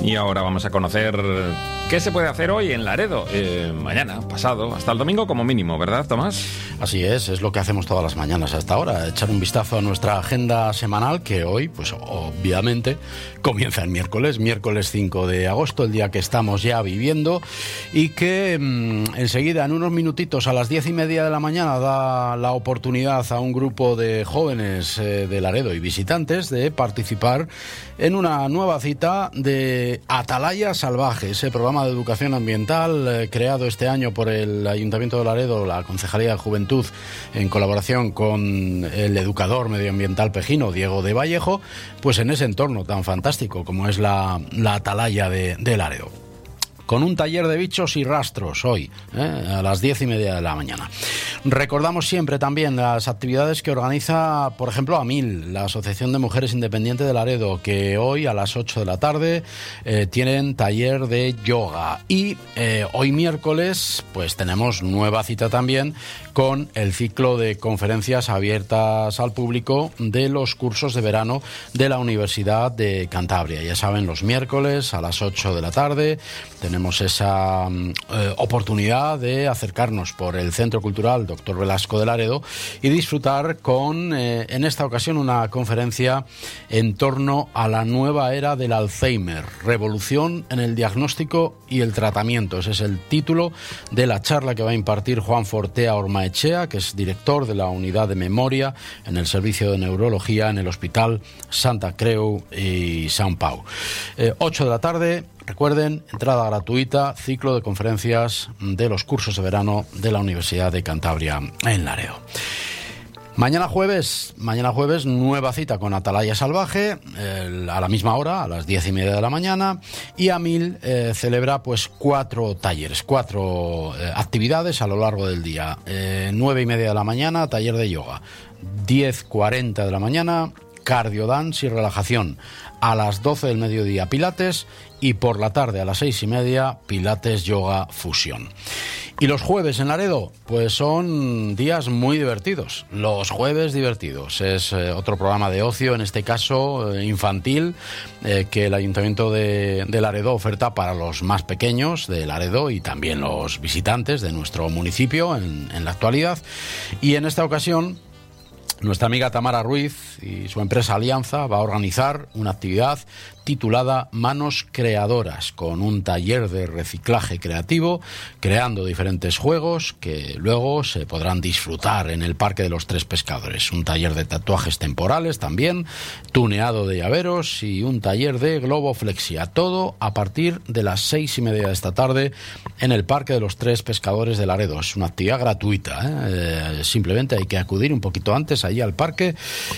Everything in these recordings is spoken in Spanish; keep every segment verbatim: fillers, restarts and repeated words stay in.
Y ahora vamos a conocer qué se puede hacer hoy en Laredo, eh, mañana, pasado, hasta el domingo como mínimo, ¿verdad, Tomás? Así es, es lo que hacemos todas las mañanas hasta ahora, echar un vistazo a nuestra agenda semanal, que hoy, pues obviamente, comienza el miércoles, miércoles cinco de agosto, el día que estamos ya viviendo, y que mmm, enseguida, en unos minutitos, a las diez y media de la mañana, da la oportunidad a un grupo de jóvenes eh, de Laredo y visitantes de participar en una nueva cita de Atalaya Salvaje, ese programa de educación ambiental eh, creado este año por el Ayuntamiento de Laredo, la Concejalía de Juventud, en colaboración con el educador medioambiental pejino, Diego de Vallejo, pues en ese entorno tan fantástico como es la, la Atalaya de, de Laredo. Con un taller de bichos y rastros hoy, ¿eh? a las diez y media de la mañana. Recordamos siempre también las actividades que organiza, por ejemplo, AMIL, la Asociación de Mujeres Independientes de Laredo, que hoy a las ocho de la tarde eh, tienen taller de yoga. Y eh, hoy miércoles, pues tenemos nueva cita también con el ciclo de conferencias abiertas al público de los cursos de verano de la Universidad de Cantabria. Ya saben, los miércoles a las ocho de la tarde tenemos esa eh, oportunidad de acercarnos por el Centro Cultural Doctor Velasco de Laredo y disfrutar con, eh, en esta ocasión, una conferencia en torno a la nueva era del Alzheimer, revolución en el diagnóstico y el tratamiento. Ese es el título de la charla que va a impartir Juan Fortea Ormaechea, que es director de la Unidad de Memoria en el Servicio de Neurología en el Hospital Santa Creu y San Pau. Eh, ocho de la tarde, recuerden, entrada gratuita, ciclo de conferencias de los cursos de verano de la Universidad de Cantabria en Laredo. Mañana jueves, mañana jueves, nueva cita con Atalaya Salvaje, eh, a la misma hora, a las diez y media de la mañana, y AMIL eh, celebra pues cuatro talleres, cuatro eh, actividades a lo largo del día. Eh, nueve y media de la mañana, taller de yoga. Diez cuarenta de la mañana, cardio dance y relajación. A las doce del mediodía, pilates, y por la tarde a las seis y media, pilates, yoga, fusión. Y los jueves en Laredo, pues son días muy divertidos. Los jueves divertidos. Es eh, otro programa de ocio, en este caso eh, infantil, eh, que el Ayuntamiento de, de Laredo oferta para los más pequeños de Laredo y también los visitantes de nuestro municipio en, en la actualidad. Y en esta ocasión, nuestra amiga Tamara Ruiz y su empresa Alianza va a organizar una actividad titulada Manos Creadoras, con un taller de reciclaje creativo, creando diferentes juegos que luego se podrán disfrutar en el Parque de los Tres Pescadores. Un taller de tatuajes temporales también, tuneado de llaveros y un taller de globoflexia. Todo a partir de las seis y media de esta tarde en el Parque de los Tres Pescadores de Laredo. Es una actividad gratuita, ¿eh? Eh, simplemente hay que acudir un poquito antes allí al parque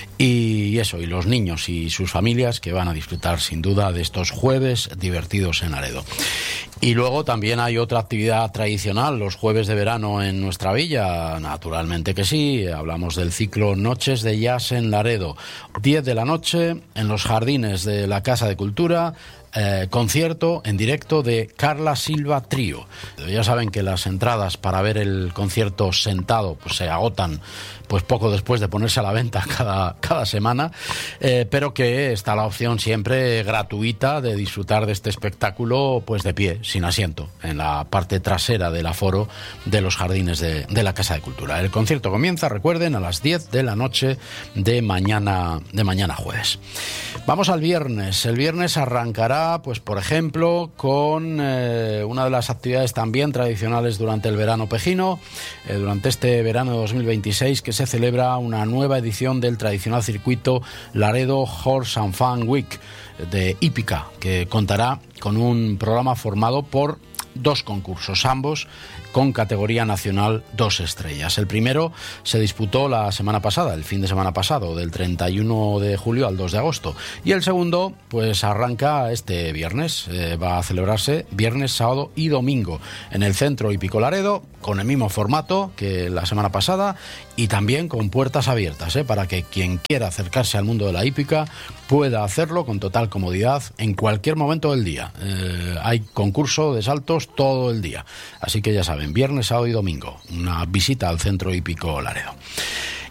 y eso, y los niños y sus familias que van a disfrutar sin duda de estos jueves divertidos en Laredo. Y luego también hay otra actividad tradicional, los jueves de verano en nuestra villa, naturalmente que sí, hablamos del ciclo Noches de Jazz en Laredo, diez de la noche en los jardines de la Casa de Cultura. Eh, concierto en directo de Carla Silva Trío. Ya saben que las entradas para ver el concierto sentado pues se agotan pues poco después de ponerse a la venta cada, cada semana, eh, pero que está la opción siempre gratuita de disfrutar de este espectáculo pues de pie, sin asiento, en la parte trasera del aforo de los jardines de, de la Casa de Cultura. El concierto comienza, recuerden, a las diez de la noche de mañana, de mañana jueves. Vamos al viernes. El viernes arrancará, pues por ejemplo, con eh, una de las actividades también tradicionales durante el verano pejino, eh, durante este verano de dos mil veintiséis, que se celebra una nueva edición del tradicional circuito Laredo Horse and Fun Week de hípica, que contará con un programa formado por dos concursos, ambos con categoría nacional dos estrellas. El primero se disputó la semana pasada, el fin de semana pasado, del treinta y uno de julio al dos de agosto. Y el segundo, pues arranca este viernes. Eh, va a celebrarse viernes, sábado y domingo en el Centro Hípico Laredo, con el mismo formato que la semana pasada y también con puertas abiertas, ¿eh? para que quien quiera acercarse al mundo de la hípica pueda hacerlo con total comodidad en cualquier momento del día. Eh, hay concurso de saltos todo el día. Así que ya saben, viernes, sábado y domingo, una visita al Centro Hípico Laredo.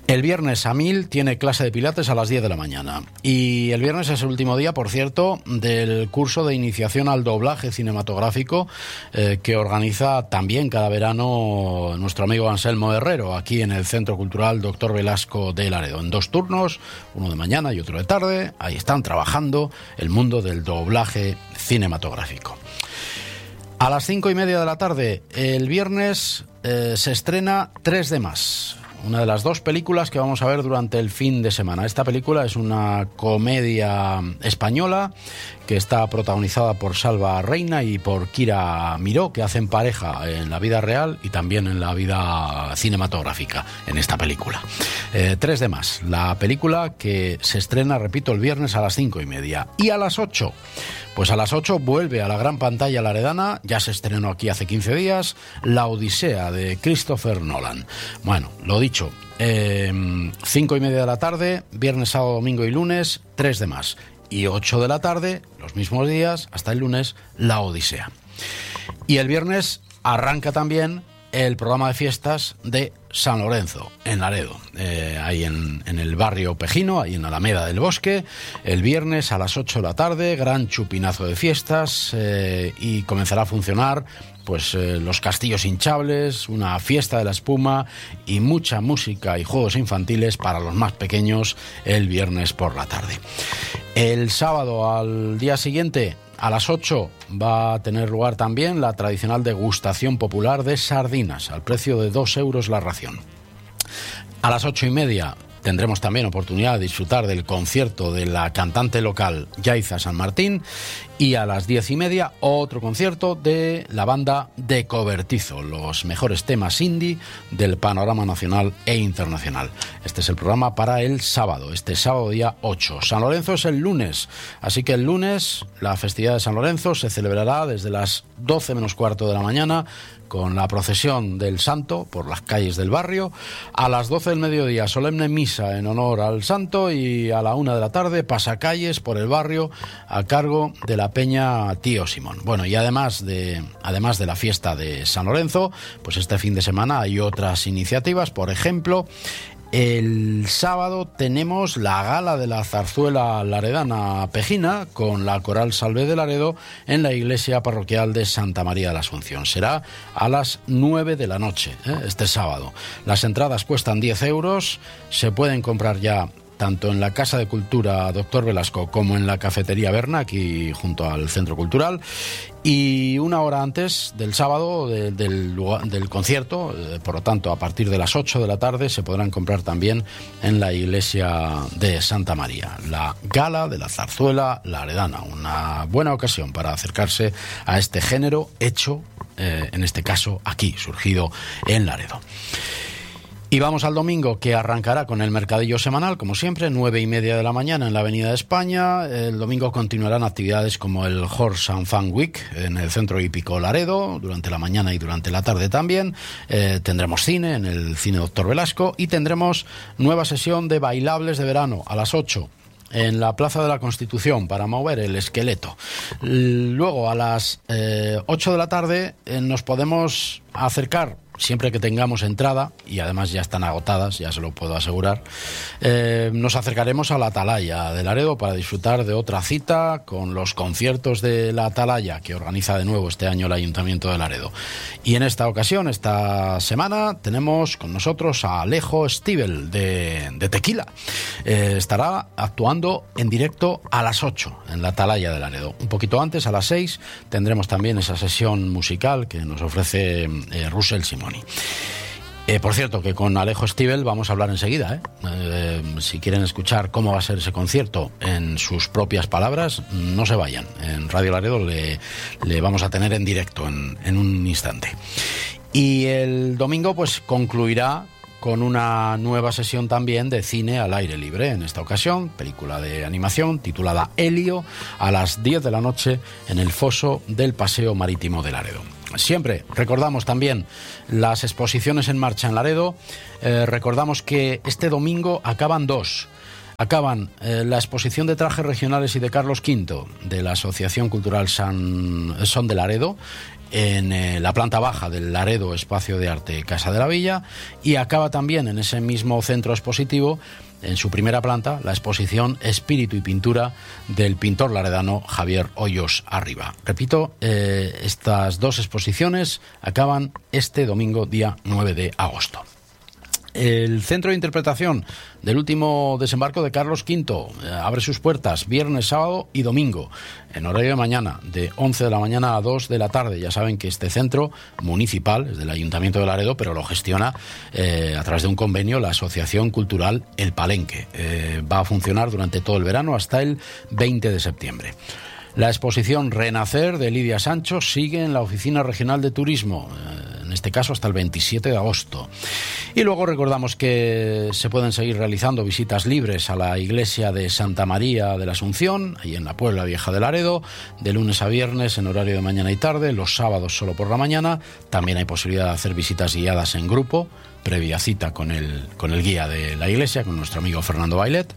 El viernes Amil tiene clase de pilates a las diez de la mañana. Y el viernes es el último día, por cierto, del curso de iniciación al doblaje cinematográfico eh, que organiza también cada verano nuestro amigo Anselmo Herrero, aquí en el Centro Cultural Doctor Velasco de Laredo. En dos turnos, uno de mañana y otro de tarde, ahí están trabajando el mundo del doblaje cinematográfico. A las cinco y media de la tarde, el viernes, eh, se estrena Tres de Más. Una de las dos películas que vamos a ver durante el fin de semana. Esta película es una comedia española que está protagonizada por Salva Reina y por Kira Miró, que hacen pareja en la vida real y también en la vida cinematográfica en esta película. Eh, Tres de Más, la película que se estrena, repito, el viernes a las cinco y media. Y a las ocho, pues a las ocho vuelve a la gran pantalla laredana, ya se estrenó aquí hace quince días, La Odisea de Christopher Nolan. Bueno, lo dicho, eh, cinco y media de la tarde, viernes, sábado, domingo y lunes, Tres de Más. Y ocho de la tarde, los mismos días, hasta el lunes, La Odisea. Y el viernes arranca también el programa de fiestas de San Lorenzo, en Laredo, eh, ahí en, en el barrio Pejino, ahí en Alameda del Bosque. El viernes a las ocho de la tarde, gran chupinazo de fiestas, eh, y comenzará a funcionar pues eh, los castillos hinchables, una fiesta de la espuma y mucha música y juegos infantiles para los más pequeños el viernes por la tarde. El sábado al día siguiente, a las ocho, va a tener lugar también la tradicional degustación popular de sardinas, al precio de dos euros la ración. A las ocho y media tendremos también oportunidad de disfrutar del concierto de la cantante local Yaiza San Martín, y a las diez y media otro concierto de la banda de Cobertizo, los mejores temas indie del panorama nacional e internacional. Este es el programa para el sábado, este sábado día ocho. San Lorenzo es el lunes, así que el lunes la festividad de San Lorenzo se celebrará desde las doce menos cuarto de la mañana, con la procesión del santo por las calles del barrio. A las doce del mediodía, solemne misa en honor al santo, y a la una de la tarde, pasacalles por el barrio a cargo de la Peña Tío Simón. Bueno, y además de, además de la fiesta de San Lorenzo, pues este fin de semana hay otras iniciativas. Por ejemplo, el sábado tenemos la gala de la zarzuela laredana pejina con la Coral Salvé de Laredo en la iglesia parroquial de Santa María de la Asunción. Será a las nueve de la noche, ¿eh? este sábado. Las entradas cuestan diez euros, se pueden comprar ya tanto en la Casa de Cultura Doctor Velasco como en la Cafetería Berna, aquí junto al Centro Cultural. Y una hora antes del sábado de, del, del concierto, eh, por lo tanto a partir de las ocho de la tarde, se podrán comprar también en la iglesia de Santa María. La gala de la zarzuela laredana, una buena ocasión para acercarse a este género hecho, eh, en este caso aquí, surgido en Laredo. Y vamos al domingo, que arrancará con el mercadillo semanal, como siempre, nueve y media de la mañana en la Avenida de España. El domingo continuarán actividades como el Horse and Fun Week en el Centro Hípico Laredo, durante la mañana y durante la tarde también. Eh, tendremos cine en el Cine Doctor Velasco, y tendremos nueva sesión de bailables de verano a las ocho. En la Plaza de la Constitución, para mover el esqueleto. Luego, a las eh, ocho de la tarde, eh, nos podemos acercar, siempre que tengamos entrada, y además ya están agotadas, ya se lo puedo asegurar, eh, nos acercaremos a la Atalaya de Laredo para disfrutar de otra cita con los conciertos de la Atalaya, que organiza de nuevo este año el Ayuntamiento de Laredo. Y en esta ocasión, esta semana, tenemos con nosotros a Alejo Stivel de, de Tequila. Eh, estará actuando en directo a las ocho en la Atalaya de Laredo. Un poquito antes, a las seis, tendremos también esa sesión musical que nos ofrece eh, Russell Simoni. Eh, por cierto, que con Alejo Stivel vamos a hablar enseguida, ¿eh? Eh, si quieren escuchar cómo va a ser ese concierto en sus propias palabras, no se vayan. En Radio Laredo le, le vamos a tener en directo en, en un instante. Y el domingo pues concluirá con una nueva sesión también de cine al aire libre. En esta ocasión, película de animación titulada Helio, a las diez de la noche en el foso del Paseo Marítimo de Laredo. Siempre recordamos también las exposiciones en marcha en Laredo. Eh, recordamos que este domingo acaban dos. Acaban eh, la exposición de trajes regionales y de Carlos quinto de la Asociación Cultural San, Son de Laredo, en eh, la planta baja del Laredo Espacio de Arte Casa de la Villa, y acaba también en ese mismo centro expositivo, en su primera planta, la exposición Espíritu y Pintura del pintor laredano Javier Hoyos Arriba. Repito, eh, estas dos exposiciones acaban este domingo, día nueve de agosto. El Centro de Interpretación del último desembarco de Carlos quinto eh, abre sus puertas viernes, sábado y domingo, en horario de mañana, de once de la mañana a dos de la tarde. Ya saben que este centro municipal es del Ayuntamiento de Laredo, pero lo gestiona eh, a través de un convenio la Asociación Cultural El Palenque. Eh, va a funcionar durante todo el verano hasta el veinte de septiembre. La exposición Renacer de Lidia Sancho sigue en la Oficina Regional de Turismo, en este caso hasta el veintisiete de agosto. Y luego recordamos que se pueden seguir realizando visitas libres a la iglesia de Santa María de la Asunción, ahí en la Puebla Vieja de Laredo, de lunes a viernes en horario de mañana y tarde, los sábados solo por la mañana. También hay posibilidad de hacer visitas guiadas en grupo, previa cita con el, con el guía de la iglesia, con nuestro amigo Fernando Bailet.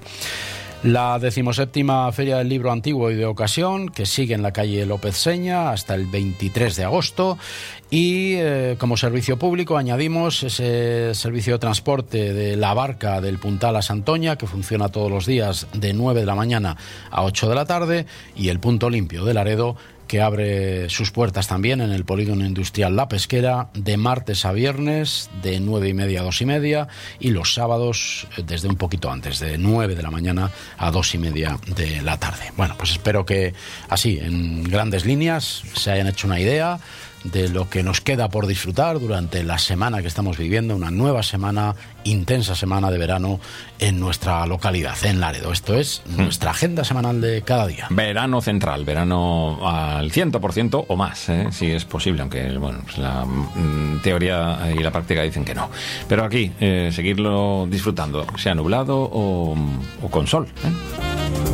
La decimoséptima Feria del Libro Antiguo y de Ocasión, que sigue en la calle López Seña hasta el veintitrés de agosto. Y eh, como servicio público añadimos ese servicio de transporte de la barca del Puntal a Santoña, que funciona todos los días de nueve de la mañana a ocho de la tarde, y el Punto Limpio de Laredo, que abre sus puertas también en el Polígono Industrial La Pesquera de martes a viernes de nueve y media a dos y media, y los sábados desde un poquito antes, de nueve de la mañana a dos y media de la tarde. Bueno, pues espero que así, en grandes líneas, se hayan hecho una idea de lo que nos queda por disfrutar durante la semana que estamos viviendo, una nueva semana, intensa semana de verano en nuestra localidad, en Laredo. Esto es nuestra agenda semanal de cada día. Verano central, verano al cien por ciento o más, ¿eh? Si es posible, aunque bueno, pues la mm, teoría y la práctica dicen que no. Pero aquí, eh, seguirlo disfrutando, sea nublado o, o con sol, ¿eh?